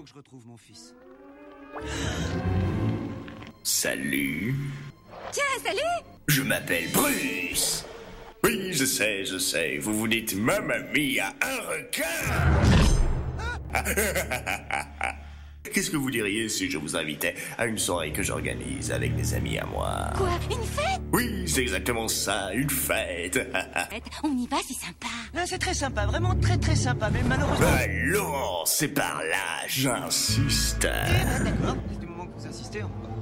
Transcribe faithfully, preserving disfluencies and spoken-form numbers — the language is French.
faut que je retrouve mon fils. Salut. Tiens, salut. Je m'appelle Bruce. Oui, je sais, je sais. Vous vous dites Mamma mia, un requin. Qu'est-ce que vous diriez si je vous invitais à une soirée que j'organise avec des amis à moi? Quoi, une fête? Oui, c'est exactement ça, une fête. On y va, c'est sympa. Là, c'est très sympa, vraiment très très sympa, mais malheureusement... Allons, c'est par là, j'insiste. Eh ben, d'accord, du moment que vous insistez, on...